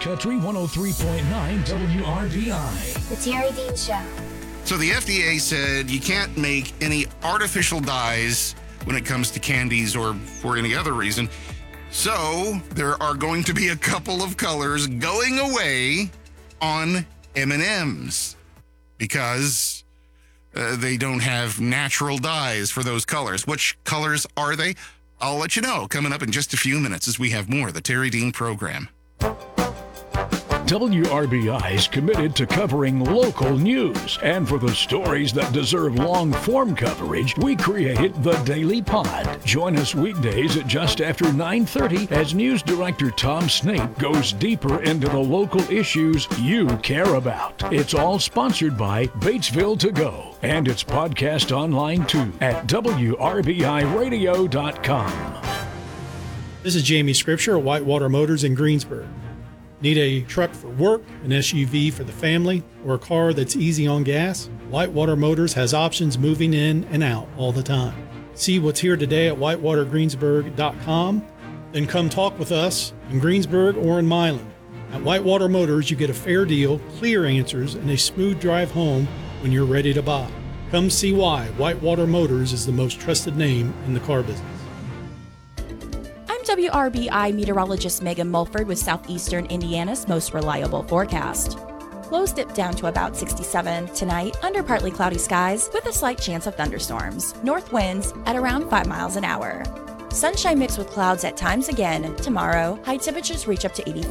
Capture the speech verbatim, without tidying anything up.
Country one oh three point nine W R B I. The Terry Dean Show. So the F D A said you can't make any artificial dyes when it comes to candies or for any other reason. So there are going to be a couple of colors going away on M and M's because uh, they don't have natural dyes for those colors. Which colors are they? I'll let you know coming up in just a few minutes as we have more of the Terry Dean program. W R B I is committed to covering local news. And for the stories that deserve long-form coverage, we created the Daily Pod. Join us weekdays at just after nine thirty as News Director Tom Snape goes deeper into the local issues you care about. It's all sponsored by Batesville To Go. And it's podcast online too at W R B I radio dot com. This is Jamie Scripture at Whitewater Motors in Greensburg. Need a truck for work, an S U V for the family, or a car that's easy on gas? Whitewater Motors has options moving in and out all the time. See what's here today at whitewater greensburg dot com. Then come talk with us in Greensburg or in Milan. At Whitewater Motors, you get a fair deal, clear answers, and a smooth drive home when you're ready to buy. Come see why Whitewater Motors is the most trusted name in the car business. W R B I meteorologist Megan Mulford with Southeastern Indiana's most reliable forecast. Lows dip down to about sixty-seven tonight under partly cloudy skies with a slight chance of thunderstorms. North winds at around five miles an hour. Sunshine mixed with clouds at times again tomorrow. High temperatures reach up to eighty-four.